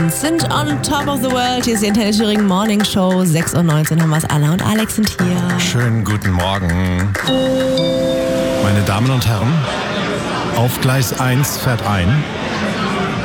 Sind on top of the world. Hier ist die Antenne Thüringen Morning Show. 6:19 Uhr haben wir es. Anna und Alex sind hier. Schönen guten Morgen. Meine Damen und Herren, auf Gleis 1 fährt ein